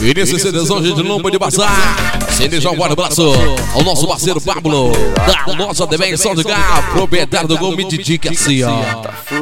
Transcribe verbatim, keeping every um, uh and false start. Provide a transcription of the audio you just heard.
E nesse CDzão, gente, lomba de bazar. C D já um forte abraço ao nosso parceiro Pablo, da nossa dimensão de cá, proprietário do Gol Mid Dick, assim, ó.